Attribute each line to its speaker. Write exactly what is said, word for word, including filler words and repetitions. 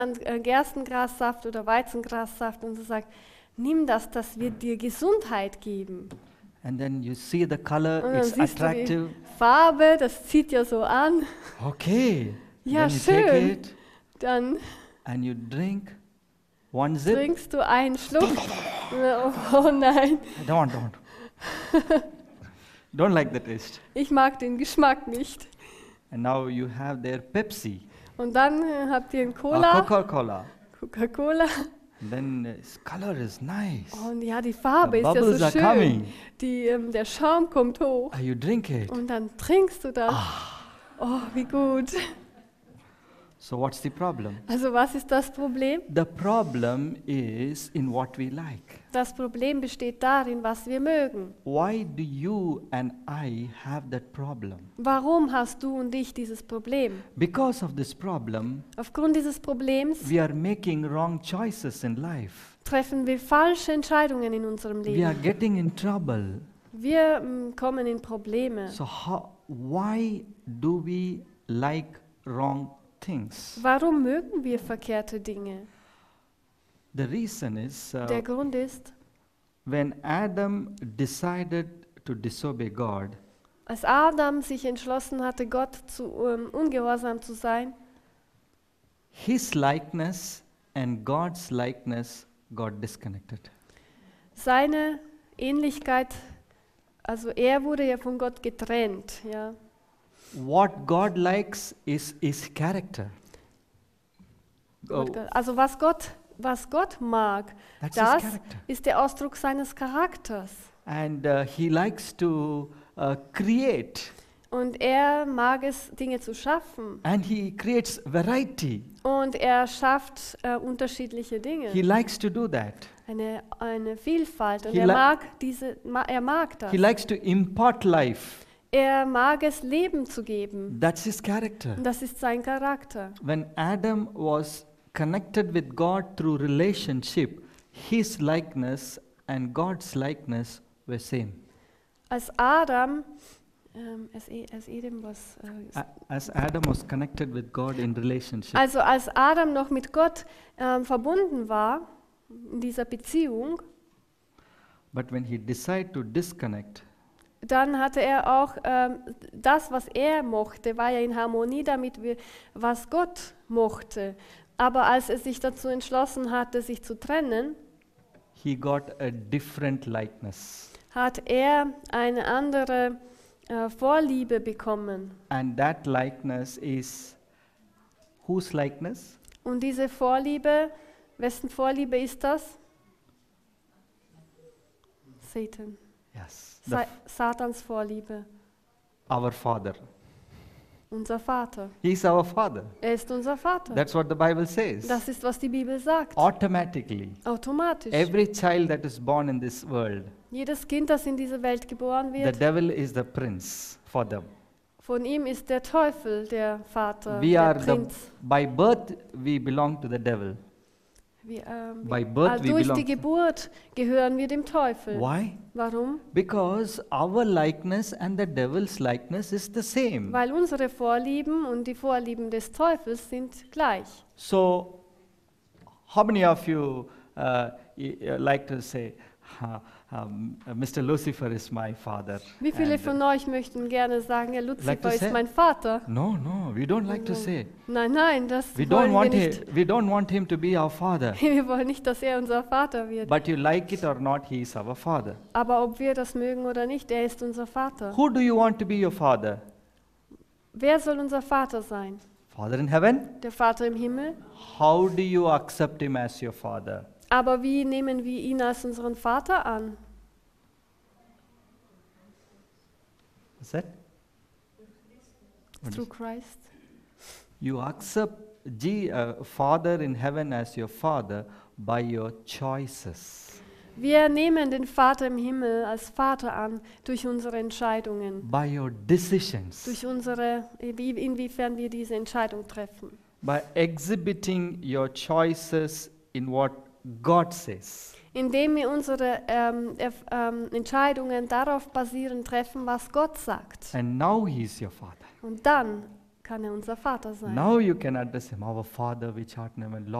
Speaker 1: äh, Gerstengrassaft oder Weizengrassaft und so sagt, nimm das, das wird dir Gesundheit geben.
Speaker 2: And then you see the color,
Speaker 1: Und dann
Speaker 2: it's
Speaker 1: siehst du
Speaker 2: attractive.
Speaker 1: die Farbe, das zieht ja so an.
Speaker 2: Okay.
Speaker 1: Ja,
Speaker 2: then you take
Speaker 1: schön.
Speaker 2: it
Speaker 1: Dann
Speaker 2: and you drink one sip.
Speaker 1: trinkst du einen Schluck. Oh, oh nein,
Speaker 2: Don't, don't. Don't like the taste.
Speaker 1: ich mag den Geschmack nicht.
Speaker 2: And now you have their Pepsi
Speaker 1: Und dann äh, habt ihr einen
Speaker 2: or
Speaker 1: Cola,
Speaker 2: Coca-Cola.
Speaker 1: Coca-Cola.
Speaker 2: And then uh, its color is nice.
Speaker 1: Und ja, die Farbe
Speaker 2: The
Speaker 1: ist ja
Speaker 2: bubbles
Speaker 1: so
Speaker 2: are
Speaker 1: schön.
Speaker 2: coming.
Speaker 1: Die, ähm, der Schaum kommt hoch.
Speaker 2: Uh, you drink it.
Speaker 1: Und dann trinkst du das. Oh, wie gut.
Speaker 2: So what's the problem?
Speaker 1: Also was ist das Problem?
Speaker 2: The problem is in what we like.
Speaker 1: Das Problem besteht darin, was wir mögen.
Speaker 2: Why do you and I have that problem?
Speaker 1: Warum hast du und ich dieses Problem?
Speaker 2: Because of this problem,
Speaker 1: Aufgrund dieses Problems
Speaker 2: we are making wrong choices in life.
Speaker 1: treffen wir falsche Entscheidungen in unserem
Speaker 2: We are
Speaker 1: Leben.
Speaker 2: getting in trouble.
Speaker 1: Wir mm, kommen in Probleme.
Speaker 2: So how, why do we like wrong things?
Speaker 1: Warum mögen wir verkehrte Dinge?
Speaker 2: The reason is uh,
Speaker 1: Der Grund ist,
Speaker 2: when Adam decided to disobey God,
Speaker 1: als Adam sich entschlossen hatte, Gott zu ähm, ungehorsam zu sein,
Speaker 2: his likeness and God's likeness got disconnected.
Speaker 1: seine Ähnlichkeit, also er wurde ja von Gott getrennt, ja.
Speaker 2: What God likes is his character. Oh,
Speaker 1: Gott- Also was Gott, was Gott mag,
Speaker 2: that's his
Speaker 1: das
Speaker 2: character.
Speaker 1: ist der Ausdruck seines Charakters.
Speaker 2: And uh, he likes to uh, create,
Speaker 1: Und er mag es, Dinge zu schaffen.
Speaker 2: and he creates variety.
Speaker 1: Und er schafft äh, unterschiedliche Dinge.
Speaker 2: He likes to do that.
Speaker 1: Eine, eine Vielfalt. Und
Speaker 2: He
Speaker 1: er
Speaker 2: li-
Speaker 1: mag, diese, ma, er mag das.
Speaker 2: He likes to impart life.
Speaker 1: Er mag es, Leben zu geben.
Speaker 2: That's his character.
Speaker 1: Und das ist sein Charakter.
Speaker 2: When Adam was connected with God through relationship, his likeness and God's likeness were same.
Speaker 1: Als Adam, ähm, als, E- als Edem was, äh,
Speaker 2: A- As Adam was connected with God in relationship,
Speaker 1: also als Adam noch mit Gott ähm, verbunden war, in dieser Beziehung,
Speaker 2: but when he decided to disconnect,
Speaker 1: dann hatte er auch ähm, das, was er mochte, war ja in Harmonie damit, wie- was Gott mochte. Aber als er sich dazu entschlossen hatte, sich zu trennen,
Speaker 2: he got a different likeness.
Speaker 1: hat er eine andere äh, Vorliebe bekommen.
Speaker 2: And that likeness is whose likeness?
Speaker 1: Und diese Vorliebe, wessen Vorliebe ist das? Satan.
Speaker 2: Yes. The
Speaker 1: Sa
Speaker 2: f-
Speaker 1: Satans Vorliebe.
Speaker 2: our Father.
Speaker 1: Unser Vater.
Speaker 2: He is our Father.
Speaker 1: Er ist unser Vater.
Speaker 2: That's what the Bible says.
Speaker 1: Das ist, was die Bibel sagt.
Speaker 2: Automatically,
Speaker 1: Automatisch.
Speaker 2: every child that is born in this world,
Speaker 1: Jedes Kind, das in diese Welt geboren
Speaker 2: the
Speaker 1: wird,
Speaker 2: devil is the prince for them.
Speaker 1: von ihm ist der Teufel der Vater,
Speaker 2: We
Speaker 1: der
Speaker 2: are the,
Speaker 1: Prinz.
Speaker 2: by birth, we belong to the devil.
Speaker 1: Wir, ähm,
Speaker 2: By
Speaker 1: wir-
Speaker 2: birth
Speaker 1: ah,
Speaker 2: we
Speaker 1: durch
Speaker 2: belong-
Speaker 1: die Geburt gehören wir dem Teufel.
Speaker 2: Why?
Speaker 1: Warum?
Speaker 2: Because our likeness and the devil's likeness is the same.
Speaker 1: Weil unsere Vorlieben und die Vorlieben des Teufels sind gleich.
Speaker 2: So, how many of you uh, y- uh, like to say, uh, um, uh, Mister Lucifer is my father?
Speaker 1: Wie viele
Speaker 2: And,
Speaker 1: von euch möchten gerne sagen, ja, Luzifer
Speaker 2: Like to say?
Speaker 1: ist mein Vater?
Speaker 2: No, no, we don't like to
Speaker 1: No.
Speaker 2: say.
Speaker 1: Nein, nein, das
Speaker 2: We
Speaker 1: wollen
Speaker 2: don't
Speaker 1: wir
Speaker 2: want
Speaker 1: nicht.
Speaker 2: him, we don't want him to be our father.
Speaker 1: Wir wollen nicht, dass er unser Vater wird.
Speaker 2: But you like it or not, he is our father.
Speaker 1: Aber ob wir das mögen oder nicht, er ist unser Vater.
Speaker 2: Who do you want to be your father?
Speaker 1: Wer soll unser Vater sein?
Speaker 2: Father in heaven?
Speaker 1: Der Vater im Himmel?
Speaker 2: How do you accept him as your father?
Speaker 1: Aber wie nehmen wir ihn als unseren Vater an?
Speaker 2: Is that? What
Speaker 1: Through
Speaker 2: is-
Speaker 1: Christ.
Speaker 2: You accept G, uh, Father in heaven as your father by your choices,
Speaker 1: Wir nehmen den Vater im Himmel als Vater an durch unsere Entscheidungen,
Speaker 2: by your decisions,
Speaker 1: durch unsere, wie, inwiefern wir diese Entscheidung treffen.
Speaker 2: by exhibiting your choices in what God says.
Speaker 1: Indem wir unsere ähm, erf- ähm, Entscheidungen darauf basierend treffen, was Gott sagt.
Speaker 2: And now he is your father.
Speaker 1: Und dann kann er unser Vater sein.
Speaker 2: Now you can address him, our Father which art in heaven.